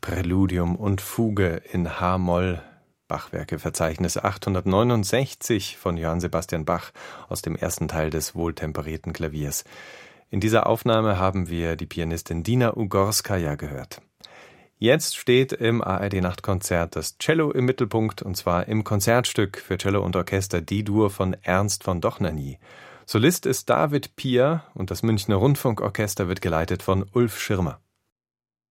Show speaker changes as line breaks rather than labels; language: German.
Präludium und Fuge in H-Moll, Bachwerkeverzeichnis 869 von Johann Sebastian Bach aus dem ersten Teil des wohltemperierten Klaviers. In dieser Aufnahme haben wir die Pianistin Dina Ugorskaja gehört. Jetzt steht im ARD-Nachtkonzert das Cello im Mittelpunkt, und zwar im Konzertstück für Cello und Orchester D-Dur von Ernst von Dohnanyi. Solist ist David Pier und das Münchner Rundfunkorchester wird geleitet von Ulf Schirmer.